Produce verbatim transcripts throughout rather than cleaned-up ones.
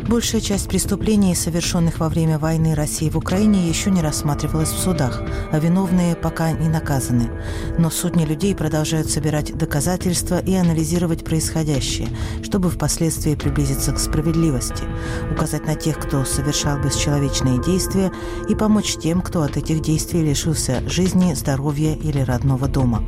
Большая часть преступлений, совершенных во время войны России в Украине, еще не рассматривалась в судах, а виновные пока не наказаны. Но сотни людей продолжают собирать доказательства и анализировать происходящее, чтобы впоследствии приблизиться к справедливости, указать на тех, кто совершал бесчеловечные действия, и помочь тем, кто от этих действий лишился жизни, здоровья или родного дома.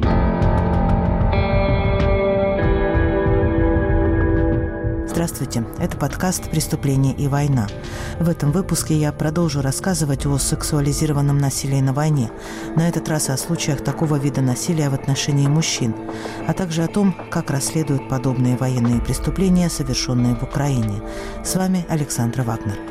Здравствуйте, это подкаст «Преступление и война». В этом выпуске я продолжу рассказывать о сексуализированном насилии на войне, на этот раз о случаях такого вида насилия в отношении мужчин, а также о том, как расследуют подобные военные преступления, совершенные в Украине. С вами Александра Вагнер.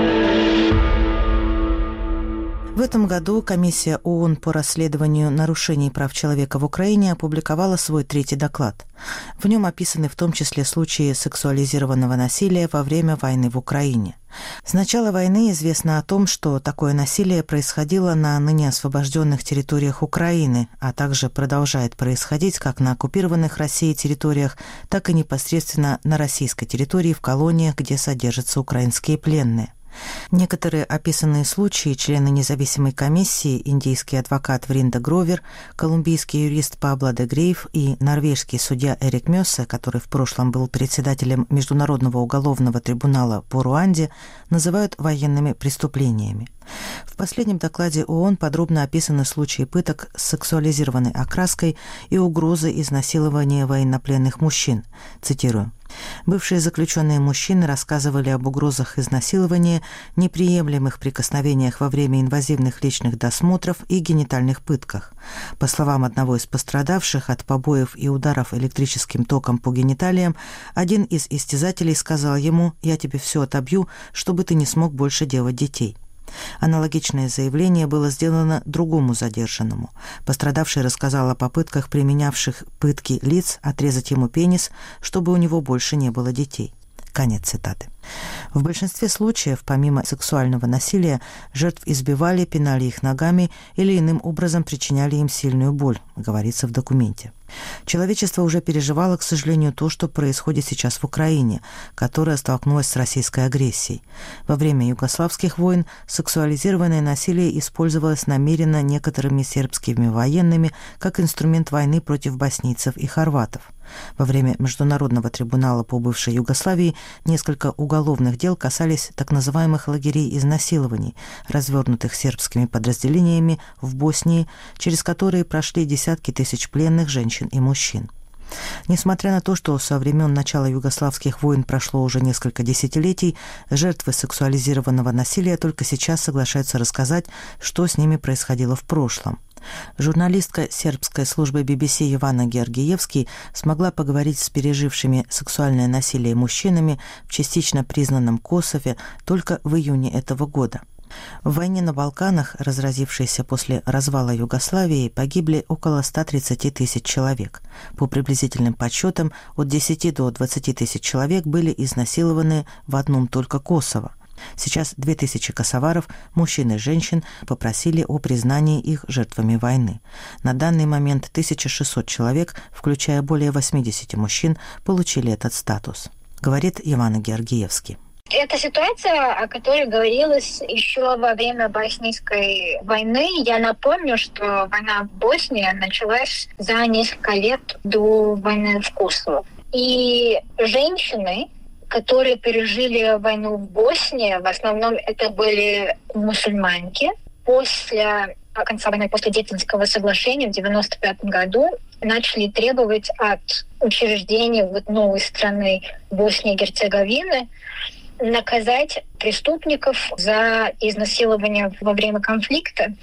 В этом году Комиссия ООН по расследованию нарушений прав человека в Украине опубликовала свой третий доклад. В нем описаны в том числе случаи сексуализированного насилия во время войны в Украине. С начала войны известно о том, что такое насилие происходило на ныне освобожденных территориях Украины, а также продолжает происходить как на оккупированных Россией территориях, так и непосредственно на российской территории в колониях, где содержатся украинские пленные. Некоторые описанные случаи члены независимой комиссии, индийский адвокат Вринда Гровер, колумбийский юрист Пабло де Грейв и норвежский судья Эрик Мёссе, который в прошлом был председателем Международного уголовного трибунала по Руанде, называют военными преступлениями. В последнем докладе ООН подробно описаны случаи пыток с сексуализированной окраской и угрозы изнасилования военнопленных мужчин. Цитирую. Бывшие заключенные мужчины рассказывали об угрозах изнасилования, неприемлемых прикосновениях во время инвазивных личных досмотров и генитальных пытках. По словам одного из пострадавших от побоев и ударов электрическим током по гениталиям, один из истязателей сказал ему: «Я тебе все отобью, чтобы ты не смог больше делать детей». Аналогичное заявление было сделано другому задержанному. Пострадавший рассказал о попытках применявших пытки лиц отрезать ему пенис, чтобы у него больше не было детей. Конец цитаты. В большинстве случаев, помимо сексуального насилия, жертв избивали, пинали их ногами или иным образом причиняли им сильную боль, говорится в документе. Человечество уже переживало, к сожалению, то, что происходит сейчас в Украине, которая столкнулась с российской агрессией. Во время югославских войн сексуализированное насилие использовалось намеренно некоторыми сербскими военными как инструмент войны против боснийцев и хорватов. Во время Международного трибунала по бывшей Югославии несколько уголовных дел касались так называемых лагерей изнасилований, развернутых сербскими подразделениями в Боснии, через которые прошли десятки тысяч пленных женщин и мужчин. Несмотря на то, что со времен начала югославских войн прошло уже несколько десятилетий, жертвы сексуализированного насилия только сейчас соглашаются рассказать, что с ними происходило в прошлом. Журналистка сербской службы би би си Ивана Георгиевски смогла поговорить с пережившими сексуальное насилие мужчинами в частично признанном Косове только в июне этого года. В войне на Балканах, разразившейся после развала Югославии, погибли около ста тридцати тысяч человек. По приблизительным подсчетам, от десяти до двадцати тысяч человек были изнасилованы в одном только Косово. Сейчас две тысячи косоваров, мужчин и женщин, попросили о признании их жертвами войны. На данный момент тысяча шестьсот человек, включая более восьмидесяти мужчин, получили этот статус, говорит Ивана Георгиевски. Это ситуация, о которой говорилось еще во время Боснийской войны. Я напомню, что война в Боснии началась за несколько лет до войны в Косово. И женщины, которые пережили войну в Боснии, в основном это были мусульманки. После конца войны, после Дейтонского соглашения в девяносто пятом году начали требовать от учреждений вот новой страны Боснии и Герцеговины наказать преступников за изнасилование во время конфликта.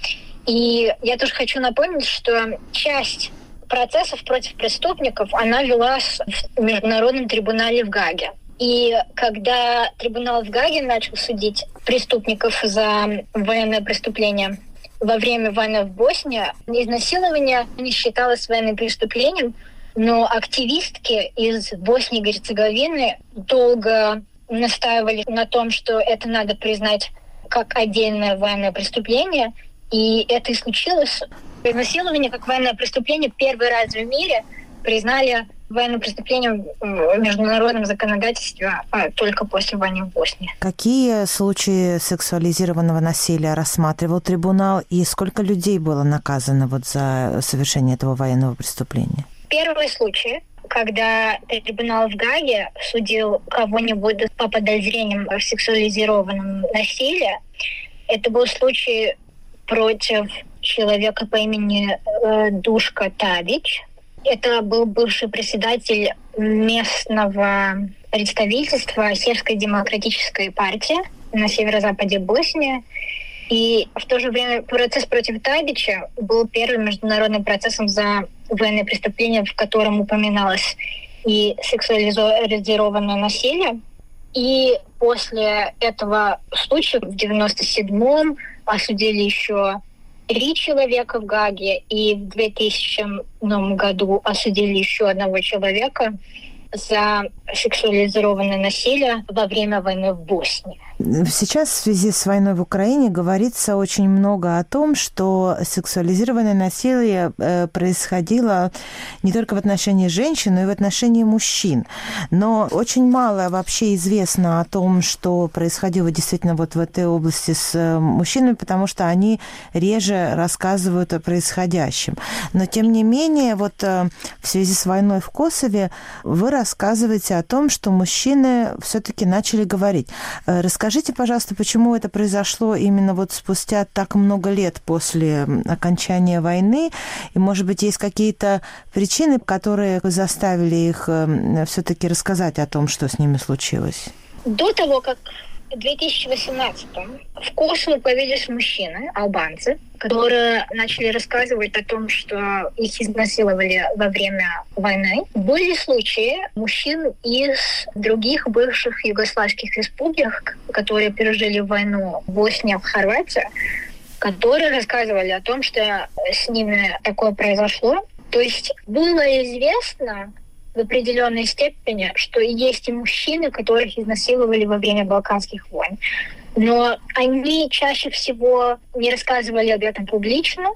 И я тоже хочу напомнить, что часть процессов против преступников, она велась в Международном трибунале в Гааге. И когда трибунал в Гааге начал судить преступников за военное преступление во время войны в Боснии, изнасилование не считалось военным преступлением, но активистки из Боснии и Герцеговины долго настаивали на том, что это надо признать как отдельное военное преступление, и это и случилось. Изнасилование как военное преступление первый раз в мире признали военным преступлением в международном законодательстве только после войны в Боснии. Какие случаи сексуализированного насилия рассматривал трибунал и сколько людей было наказано вот за совершение этого военного преступления? Первый случай, когда трибунал в Гааге судил кого-нибудь по подозрениям в сексуализированном насилии, это был случай против человека по имени э, Душка Тавич. Это был бывший председатель местного представительства Сербской демократической партии на северо-западе Боснии. И в то же время процесс против Тавича был первым международным процессом за военные преступления, в котором упоминалось и сексуализированное насилие. И после этого случая в девяносто седьмом осудили еще три человека в Гааге, и в двухтысячном году осудили еще одного человека за сексуализированное насилие во время войны в Боснии. Сейчас в связи с войной в Украине говорится очень много о том, что сексуализированное насилие происходило не только в отношении женщин, но и в отношении мужчин. Но очень мало вообще известно о том, что происходило действительно вот в этой области с мужчинами, потому что они реже рассказывают о происходящем. Но тем не менее, вот в связи с войной в Косове вы рассказываете о том, что мужчины все-таки начали говорить. Расскажите, пожалуйста, почему это произошло именно вот спустя так много лет после окончания войны? И, может быть, есть какие-то причины, которые заставили их все-таки рассказать о том, что с ними случилось? До того, как в две тысячи восемнадцатом в Косово появились мужчины, албанцы, которые начали рассказывать о том, что их изнасиловали во время войны. Были случаи мужчин из других бывших югославских республик, которые пережили войну в Боснии, в Хорватии, которые рассказывали о том, что с ними такое произошло. То есть было известно в определенной степени, что есть и мужчины, которых изнасиловали во время Балканских войн. Но они чаще всего не рассказывали об этом публично.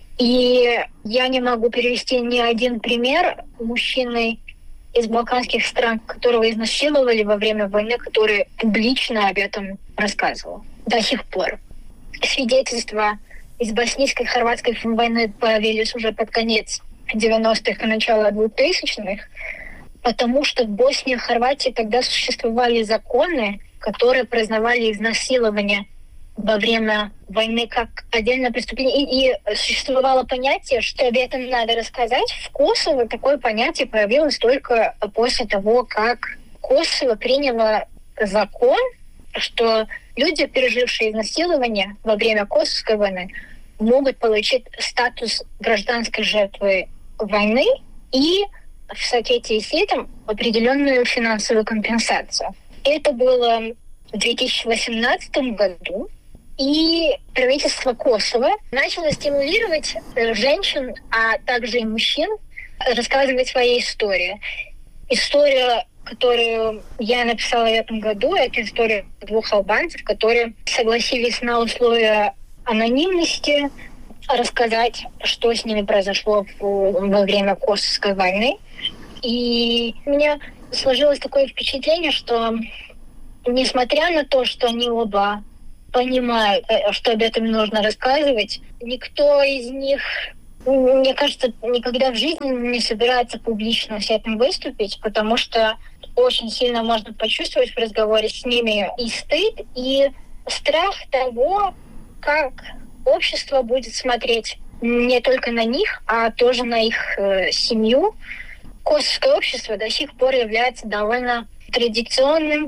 И я не могу привести ни один пример мужчины из балканских стран, которого изнасиловали во время войны, который публично об этом рассказывал до сих пор. Свидетельства из боснийской и хорватской войны появились уже под конец девяностых и начало двухтысячных, потому что в Боснии и Хорватии тогда существовали законы, которые признавали изнасилование во время войны как отдельное преступление. И, и существовало понятие, что об этом надо рассказать. В Косово такое понятие появилось только после того, как Косово приняло закон, что люди, пережившие изнасилование во время Косовской войны, могут получить статус гражданской жертвы войны и в соответствии с этим определенную финансовую компенсацию. Это было в две тысячи восемнадцатом году, и правительство Косово начало стимулировать женщин, а также и мужчин, рассказывать свои истории. История, которую я написала в этом году, это история двух албанцев, которые согласились на условия анонимности рассказать, что с ними произошло во время Косовской войны. И у меня сложилось такое впечатление, что несмотря на то, что они оба понимают, что об этом нужно рассказывать, никто из них, мне кажется, никогда в жизни не собирается публично с этим выступить, потому что очень сильно можно почувствовать в разговоре с ними и стыд, и страх того, как общество будет смотреть не только на них, а тоже на их э, семью. Косовское общество до сих пор является довольно традиционным,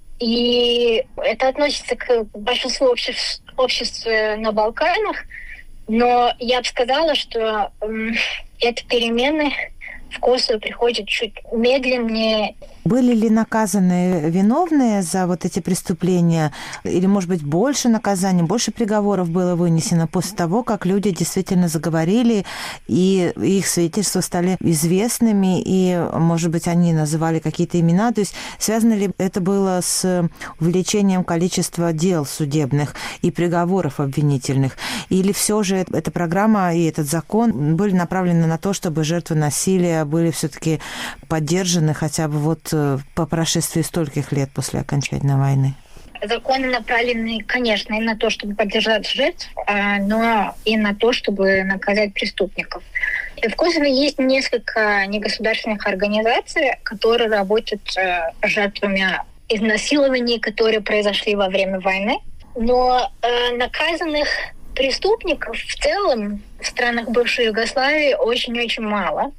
и это относится к большинству обществ, обществ на Балканах, но я бы сказала, что э, эти перемены в Косово приходят чуть медленнее Были ли наказаны виновные за вот эти преступления? Или, может быть, больше наказаний, больше приговоров было вынесено после того, как люди действительно заговорили, и их свидетельства стали известными, и, может быть, они называли какие-то имена? То есть связано ли это было с увеличением количества дел судебных и приговоров обвинительных? Или все же эта программа и этот закон были направлены на то, чтобы жертвы насилия были все-таки поддержаны хотя бы вот по прошествии стольких лет после окончания войны? Законы направлены, конечно, и на то, чтобы поддержать жертв, но и на то, чтобы наказать преступников. И в Косово есть несколько негосударственных организаций, которые работают с жертвами изнасилований, которые произошли во время войны. Но э, наказанных преступников в целом в странах бывшей Югославии очень-очень мало.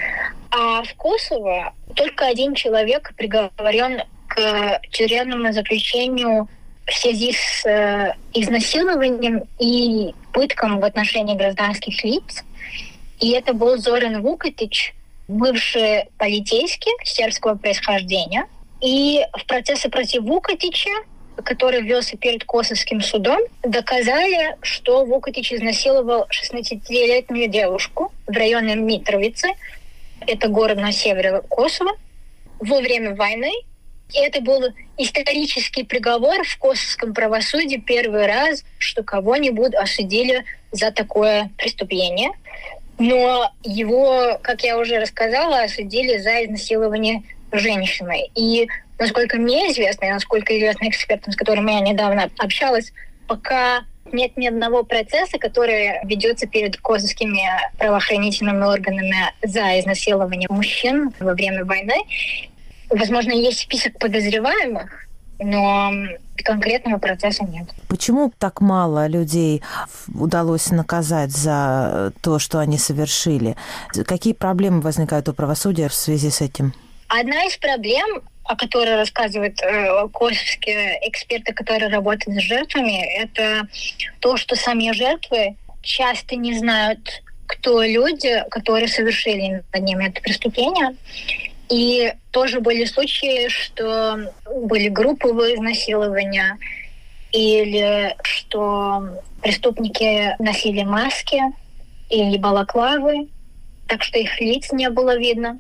А в Косово только один человек приговорен к тюремному заключению в связи с э, изнасилованием и пытком в отношении гражданских лиц. И это был Зоран Вукатич, бывший полицейский сербского происхождения. И в процессе против Вукатича, который велся перед Косовским судом, доказали, что Вукатич изнасиловал шестнадцатилетнюю девушку в районе Митровицы. Это город на севере Косово, во время войны. И это был исторический приговор в косовском правосудии. Первый раз, что кого-нибудь осудили за такое преступление. Но его, как я уже рассказала, осудили за изнасилование женщины. И, насколько мне известно, и насколько известно экспертам, с которыми я недавно общалась, пока нет ни одного процесса, который ведется перед косовскими правоохранительными органами за изнасилование мужчин во время войны. Возможно, есть список подозреваемых, но конкретного процесса нет. Почему так мало людей удалось наказать за то, что они совершили? Какие проблемы возникают у правосудия в связи с этим? Одна из проблем, о которой рассказывают э, косовские эксперты, которые работают с жертвами, это то, что сами жертвы часто не знают, кто люди, которые совершили над ними это преступление. И тоже были случаи, что были групповые изнасилования, или что преступники носили маски или балаклавы, так что их лиц не было видно.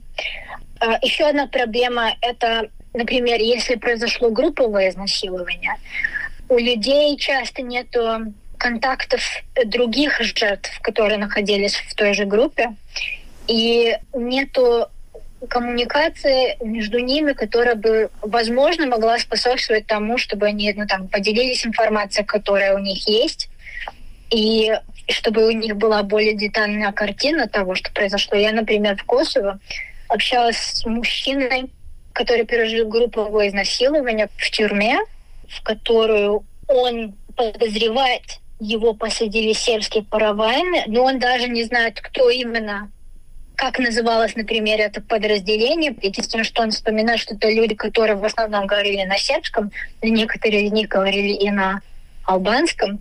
Еще одна проблема – это, например, если произошло групповое изнасилование, у людей часто нет контактов других жертв, которые находились в той же группе, и нету коммуникации между ними, которая бы, возможно, могла способствовать тому, чтобы они ну, там, поделились информацией, которая у них есть, и чтобы у них была более детальная картина того, что произошло. Я, например, в Косово общалась с мужчиной, который пережил групповое изнасилование в тюрьме, в которую он подозревает, его посадили сербские паравайны, но он даже не знает, кто именно, как называлось, например, это подразделение. Единственное, что он вспоминает, что это люди, которые в основном говорили на сербском, некоторые из них говорили и на албанском.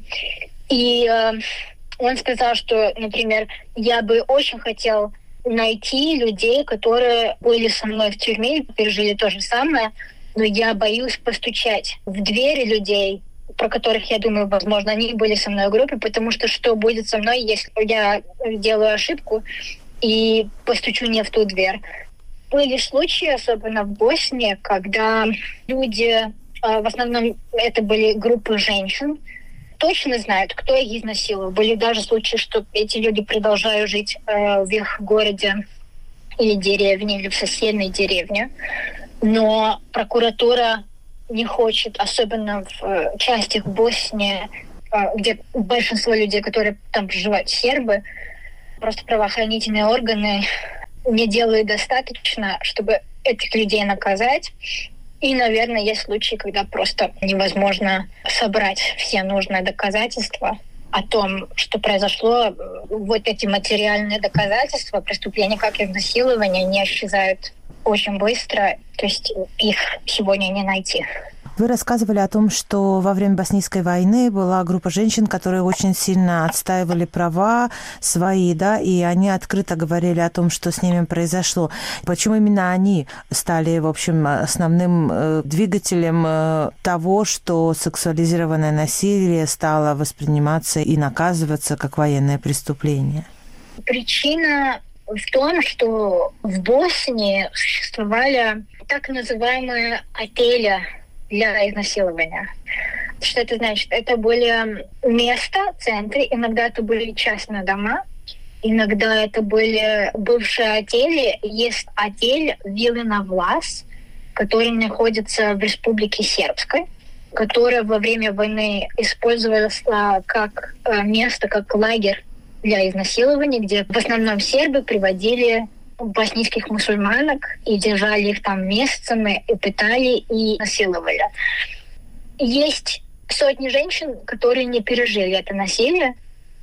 И э, он сказал, что, например, я бы очень хотел найти людей, которые были со мной в тюрьме и пережили то же самое, но я боюсь постучать в двери людей, про которых я думаю, возможно, они были со мной в группе, потому что что будет со мной, если я делаю ошибку и постучу не в ту дверь. Были случаи, особенно в Боснии, когда люди, в основном это были группы женщин, точно знают, кто их изнасиловал. Были даже случаи, что эти люди продолжают жить в их городе или деревне, или в соседней деревне. Но прокуратура не хочет, особенно в частях Боснии, где большинство людей, которые там проживают, сербы, просто правоохранительные органы не делают достаточно, чтобы этих людей наказать. И, наверное, есть случаи, когда просто невозможно собрать все нужные доказательства о том, что произошло. Вот эти материальные доказательства преступления, как изнасилование, не исчезают очень быстро. То есть их сегодня не найти. Вы рассказывали о том, что во время Боснийской войны была группа женщин, которые очень сильно отстаивали права свои, да, и они открыто говорили о том, что с ними произошло. Почему именно они стали, в общем, основным э, двигателем э, того, что сексуализированное насилие стало восприниматься и наказываться как военное преступление? Причина в том, что в Боснии существовали так называемые отели для изнасилования. Что это значит? Это были места, центры, иногда это были частные дома, иногда это были бывшие отели. Есть отель Вилина Влас, который находится в Республике Сербской, которая во время войны использовалась как место, как лагерь для изнасилования, где в основном сербы приводили боснийских мусульманок и держали их там месяцами, и пытали, и насиловали. Есть сотни женщин, которые не пережили это насилие,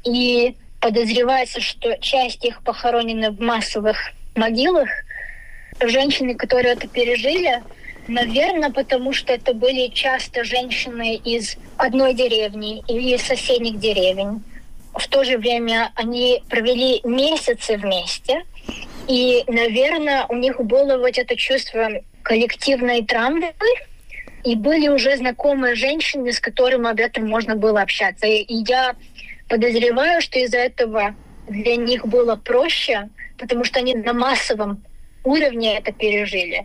и подозревается, что часть их похоронена в массовых могилах. Женщины, которые это пережили, наверное, потому что это были часто женщины из одной деревни или из соседних деревень. В то же время они провели месяцы вместе, и, наверное, у них было вот это чувство коллективной травмы, и были уже знакомые женщины, с которыми об этом можно было общаться. И я подозреваю, что из-за этого для них было проще, потому что они на массовом уровне это пережили.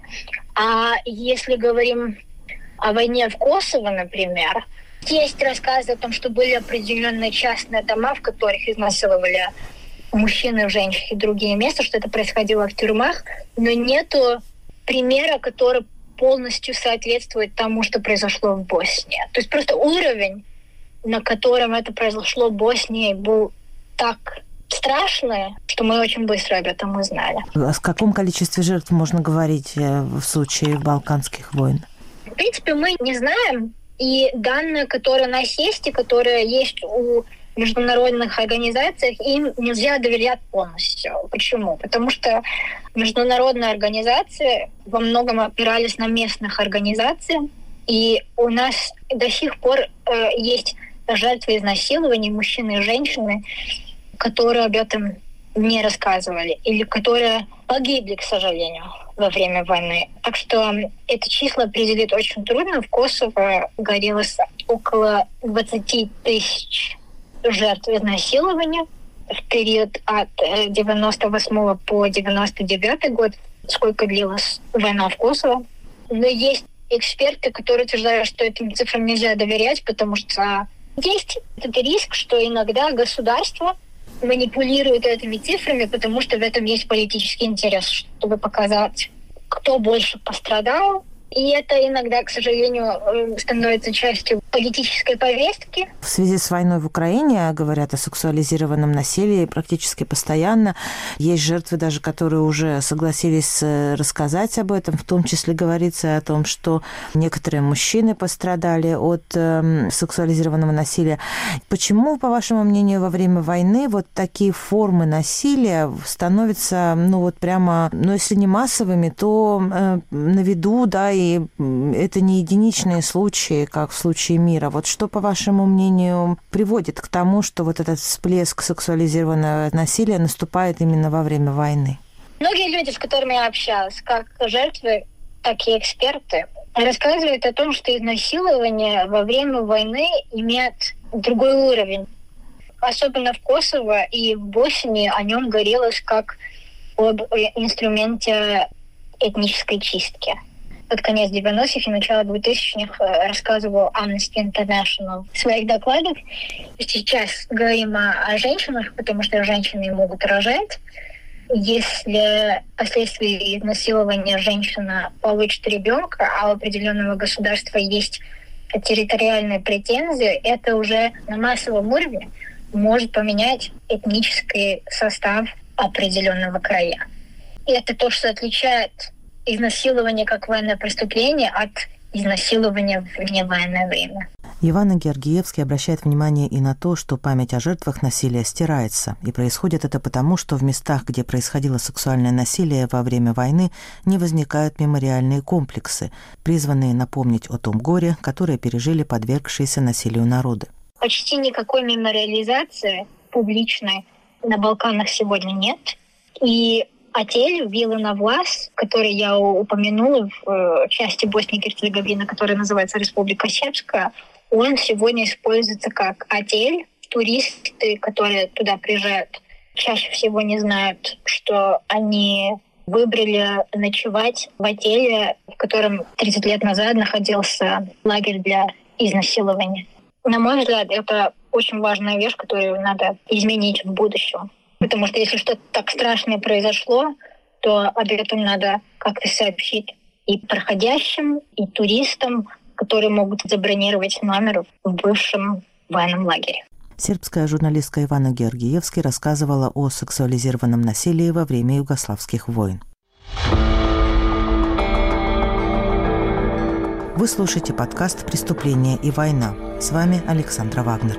А если говорим о войне в Косово, например, есть рассказы о том, что были определенные частные дома, в которых изнасиловали мужчины, женщин и другие места, что это происходило в тюрьмах, но нету примера, который полностью соответствует тому, что произошло в Боснии. То есть просто уровень, на котором это произошло в Боснии, был так страшный, что мы очень быстро об этом узнали. О каком количестве жертв можно говорить в случае Балканских войн? В принципе, мы не знаем. И данные, которые у нас есть, и которые есть у международных организаций, им нельзя доверять полностью. Почему? Потому что международные организации во многом опирались на местных организаций, и у нас до сих пор э, есть жертвы изнасилований, мужчины и женщины, которые об этом не рассказывали, или которые погибли, к сожалению, во время войны. Так что это число определить очень трудно. В Косово горелось около двадцать тысяч жертв изнасилования в период от девяносто восьмого по девяносто девятый год, сколько длилась война в Косово. Но есть эксперты, которые утверждают, что этим цифрам нельзя доверять, потому что есть этот риск, что иногда государство манипулирует этими цифрами, потому что в этом есть политический интерес, чтобы показать, кто больше пострадал. И это иногда, к сожалению, становится частью политической повестки. В связи с войной в Украине говорят о сексуализированном насилии практически постоянно. Есть жертвы даже, которые уже согласились рассказать об этом. В том числе говорится о том, что некоторые мужчины пострадали от э, сексуализированного насилия. Почему, по вашему мнению, во время войны вот такие формы насилия становятся, ну вот прямо, ну если не массовыми, то э, на виду, да, и И это не единичные случаи, как в случае мира. Вот что, по вашему мнению, приводит к тому, что вот этот всплеск сексуализированного насилия наступает именно во время войны? Многие люди, с которыми я общалась, как жертвы, так и эксперты, рассказывают о том, что изнасилование во время войны имеет другой уровень. Особенно в Косово и в Боснии о нем говорилось как об инструменте этнической чистки. Под конец девяностых и начало двухтысячных рассказывал Amnesty International в своих докладах. Сейчас говорим о, о женщинах, потому что женщины могут рожать. Если вследствие изнасилования женщина получит ребенка, а у определенного государства есть территориальные претензии, это уже на массовом уровне может поменять этнический состав определенного края. И это то, что отличает изнасилование как военное преступление от изнасилования в невоенное время. Ивана Георгиевский обращает внимание и на то, что память о жертвах насилия стирается, и происходит это потому, что в местах, где происходило сексуальное насилие во время войны, не возникают мемориальные комплексы, призванные напомнить о том горе, которое пережили подвергшиеся насилию народы. Почти никакой мемориализации публичной на Балканах сегодня нет. И отель Вилла на Влас, который я упомянула в части Боснии и Герцеговины, которая называется Республика Сербская, он сегодня используется как отель. Туристы, которые туда приезжают, чаще всего не знают, что они выбрали ночевать в отеле, в котором тридцать лет назад находился лагерь для изнасилования. На мой взгляд, это очень важная вещь, которую надо изменить в будущем. Потому что если что-то так страшное произошло, то об этом надо как-то сообщить и проходящим, и туристам, которые могут забронировать номер в бывшем военном лагере. Сербская журналистка Ивана Георгиевский рассказывала о сексуализированном насилии во время югославских войн. Вы слушаете подкаст «Преступление и война». С вами Александра Вагнер.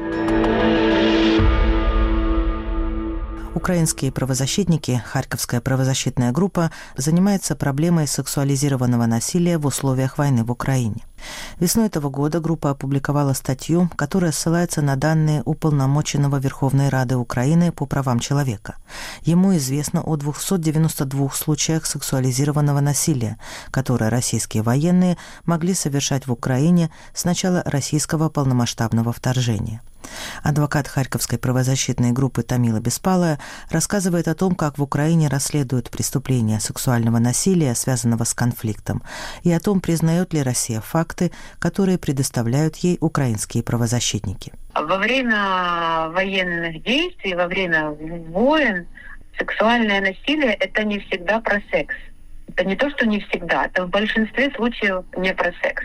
Украинские правозащитники, Харьковская правозащитная группа, занимается проблемой сексуализированного насилия в условиях войны в Украине. Весной этого года группа опубликовала статью, которая ссылается на данные Уполномоченного Верховной Рады Украины по правам человека. Ему известно о двухстах девяноста двух случаях сексуализированного насилия, которые российские военные могли совершать в Украине с начала российского полномасштабного вторжения. Адвокат Харьковской правозащитной группы Тамила Беспалая рассказывает о том, как в Украине расследуют преступления сексуального насилия, связанного с конфликтом, и о том, признает ли Россия факты, которые предоставляют ей украинские правозащитники. Во время военных действий, во время войн, сексуальное насилие – это не всегда про секс. Это не то, что не всегда, это в большинстве случаев не про секс.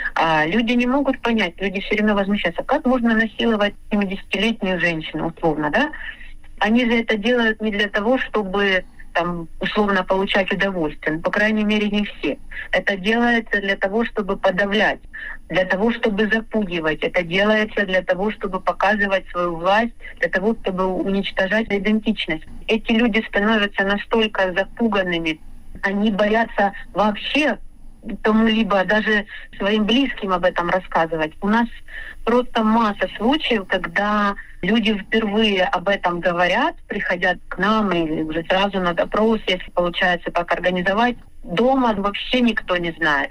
А люди не могут понять, люди все время возмущаются, как можно насиловать семидесятилетнюю женщину, условно, да? Они же это делают не для того, чтобы там, условно получать удовольствие, ну, по крайней мере, не все. Это делается для того, чтобы подавлять, для того, чтобы запугивать. Это делается для того, чтобы показывать свою власть, для того, чтобы уничтожать идентичность. Эти люди становятся настолько запуганными, они боятся вообще кому-либо, даже своим близким об этом рассказывать. У нас просто масса случаев, когда люди впервые об этом говорят, приходят к нам или уже сразу на допрос, если получается так организовать. Дома вообще никто не знает.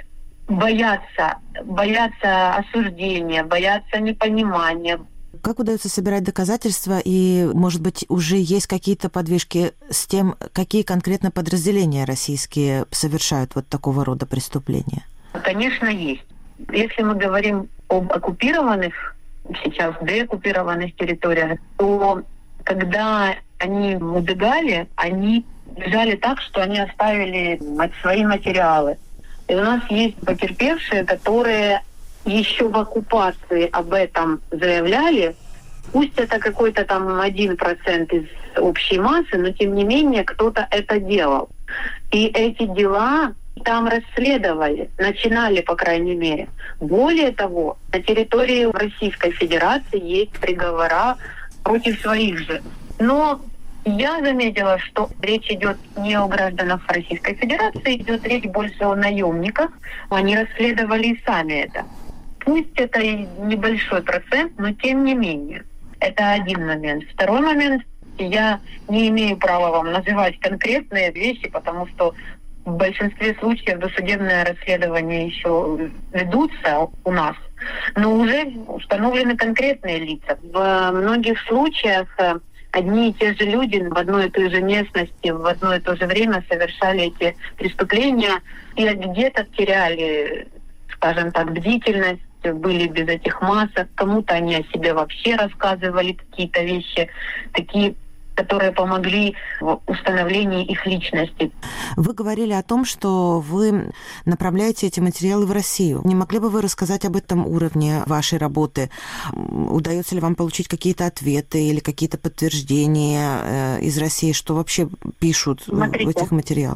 Боятся, боятся осуждения, боятся непонимания. Как удается собирать доказательства, и, может быть, уже есть какие-то подвижки с тем, какие конкретно подразделения российские совершают вот такого рода преступления? Конечно, есть. Если мы говорим об оккупированных, сейчас деоккупированных территориях, то когда они убегали, они бежали так, что они оставили свои материалы. И у нас есть потерпевшие, которые еще в оккупации об этом заявляли. Пусть это какой-то там один процент из общей массы, но тем не менее кто-то это делал. И эти дела там расследовали, начинали, по крайней мере. Более того, на территории Российской Федерации есть приговора против своих же. Но я заметила, что речь идет не о гражданах Российской Федерации, идет речь больше о наемниках. Они расследовали и сами это. Пусть это и небольшой процент, но тем не менее. Это один момент. Второй момент. Я не имею права вам называть конкретные вещи, потому что в большинстве случаев досудебное расследование еще ведутся у нас, но уже установлены конкретные лица. В многих случаях одни и те же люди в одной и той же местности, в одно и то же время совершали эти преступления и где-то теряли, скажем так, бдительность, были без этих масок, кому-то они о себе вообще рассказывали какие-то вещи, такие, которые помогли в установлении их личности. Вы говорили о том, что вы направляете эти материалы в Россию. Не могли бы вы рассказать об этом уровне вашей работы? Удается ли вам получить какие-то ответы или какие-то подтверждения из России, что вообще пишут Смотрите. в этих материалах?